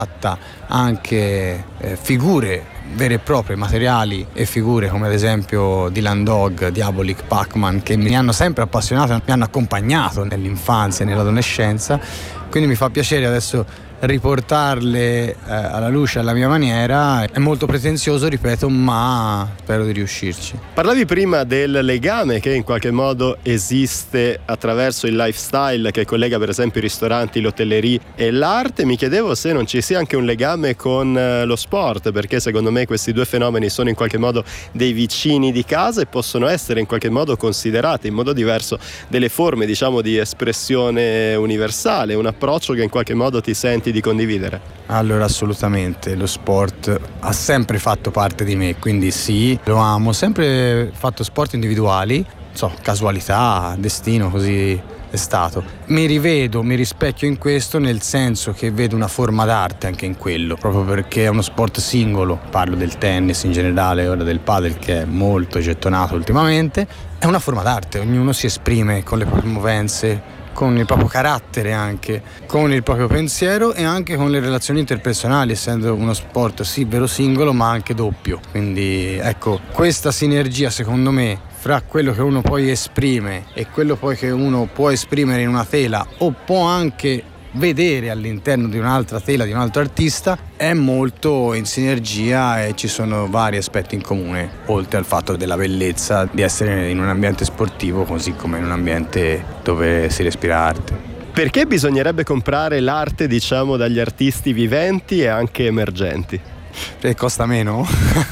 anche figure vere e proprie, materiali e figure come ad esempio Dylan Dog, Diabolik, Pac-Man, che mi hanno sempre appassionato, mi hanno accompagnato nell'infanzia e nell'adolescenza, quindi mi fa piacere adesso riportarle alla luce alla mia maniera. È molto pretenzioso, ripeto, ma spero di riuscirci. Parlavi prima del legame che in qualche modo esiste attraverso il lifestyle che collega per esempio i ristoranti, l'hotellerie e l'arte. Mi chiedevo se non ci sia anche un legame con lo sport, perché secondo me questi due fenomeni sono in qualche modo dei vicini di casa e possono essere in qualche modo considerati in modo diverso delle forme, diciamo, di espressione universale, un approccio che in qualche modo ti senti di condividere. Allora, assolutamente, lo sport ha sempre fatto parte di me, quindi sì, lo amo, sempre fatto sport individuali, casualità, destino, così è stato. Mi rivedo, mi rispecchio in questo, nel senso che vedo una forma d'arte anche in quello, proprio perché è uno sport singolo, parlo del tennis in generale, ora del padel che è molto gettonato ultimamente, è una forma d'arte, ognuno si esprime con le proprie movenze, con il proprio carattere anche, con il proprio pensiero e anche con le relazioni interpersonali, essendo uno sport sì vero singolo ma anche doppio. Quindi ecco, questa sinergia secondo me fra quello che uno poi esprime e quello poi che uno può esprimere in una tela o può anche vedere all'interno di un'altra tela di un altro artista è molto in sinergia e ci sono vari aspetti in comune, oltre al fatto della bellezza di essere in un ambiente sportivo così come in un ambiente dove si respira arte. Perché bisognerebbe comprare l'arte, diciamo, dagli artisti viventi e anche emergenti? Perché costa meno?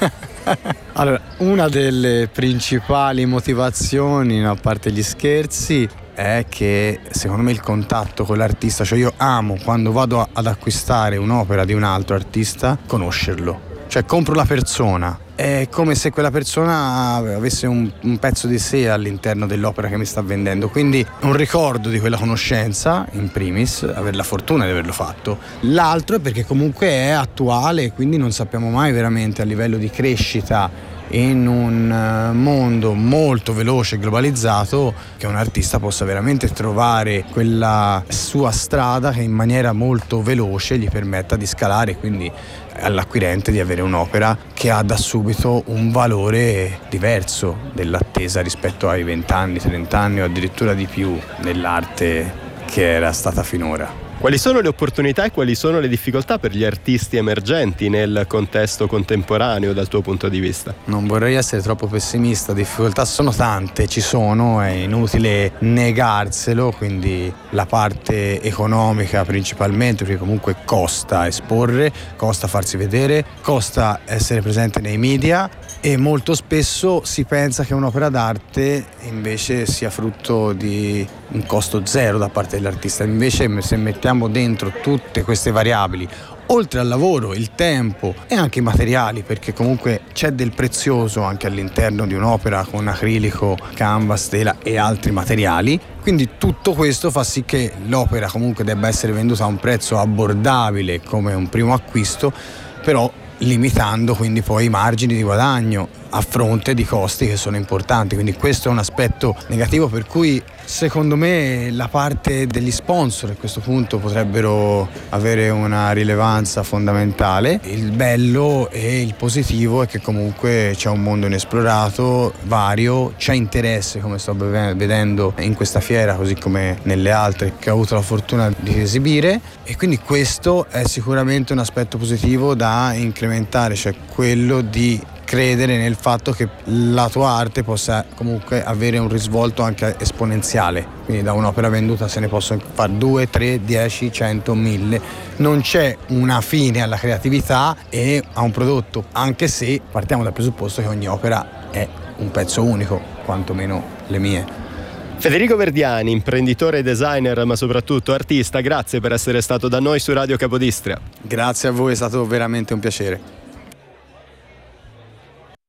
Allora, una delle principali motivazioni, a parte gli scherzi, è che secondo me il contatto con l'artista, cioè io amo quando vado ad acquistare un'opera di un altro artista, conoscerlo, cioè compro la persona, è come se quella persona avesse un pezzo di sé all'interno dell'opera che mi sta vendendo, quindi un ricordo di quella conoscenza in primis, avere la fortuna di averlo fatto, l'altro è perché comunque è attuale, quindi non sappiamo mai veramente a livello di crescita in un mondo molto veloce e globalizzato che un artista possa veramente trovare quella sua strada che in maniera molto veloce gli permetta di scalare, quindi all'acquirente di avere un'opera che ha da subito un valore diverso dell'attesa rispetto ai 20 anni, 30 anni o addirittura di più nell'arte che era stata finora. Quali sono le opportunità e quali sono le difficoltà per gli artisti emergenti nel contesto contemporaneo dal tuo punto di vista? Non vorrei essere troppo pessimista, difficoltà sono tante, ci sono, è inutile negarselo, quindi la parte economica principalmente, perché comunque costa esporre, costa farsi vedere, costa essere presente nei media e molto spesso si pensa che un'opera d'arte invece sia frutto di un costo zero da parte dell'artista, invece se mettiamo dentro tutte queste variabili, oltre al lavoro, il tempo e anche i materiali, perché comunque c'è del prezioso anche all'interno di un'opera con acrilico, canvas, tela e altri materiali, quindi tutto questo fa sì che l'opera comunque debba essere venduta a un prezzo abbordabile come un primo acquisto, però limitando quindi poi i margini di guadagno a fronte di costi che sono importanti, quindi questo è un aspetto negativo per cui secondo me la parte degli sponsor a questo punto potrebbero avere una rilevanza fondamentale. Il bello e il positivo è che comunque c'è un mondo inesplorato, vario, c'è interesse come sto vedendo in questa fiera così come nelle altre che ho avuto la fortuna di esibire e quindi questo è sicuramente un aspetto positivo da incrementare, cioè quello di credere nel fatto che la tua arte possa comunque avere un risvolto anche esponenziale, quindi da un'opera venduta se ne possono fare 2, 3, 10, 100, 1000, non c'è una fine alla creatività e a un prodotto, anche se partiamo dal presupposto che ogni opera è un pezzo unico, quantomeno le mie. Federico Verdiani, imprenditore e designer ma soprattutto artista, grazie per essere stato da noi su Radio Capodistria. Grazie a voi, è stato veramente un piacere.